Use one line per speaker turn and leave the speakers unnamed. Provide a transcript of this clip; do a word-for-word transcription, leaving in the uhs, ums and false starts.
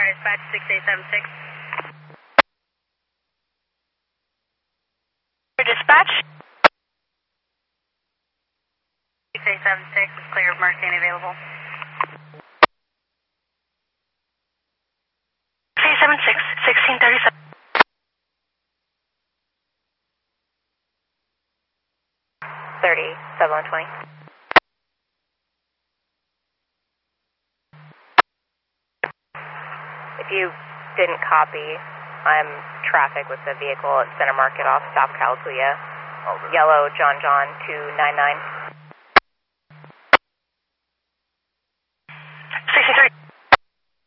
dispatch six eight seven six. Dispatch six eight seven six is clear of emergency and available. six eight seven six, sixteen thirty-seven. thirty, seven one twenty. If you didn't copy, I'm traffic with the vehicle at Center Market off South Calcoulia. Okay. Yellow John John two nine nine. sixty-three.